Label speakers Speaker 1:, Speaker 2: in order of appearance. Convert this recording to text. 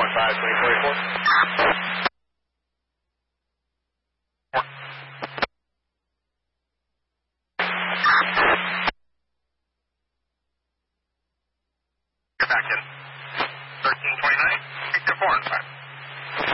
Speaker 1: You're back in. 1329, Victor 4 and 5.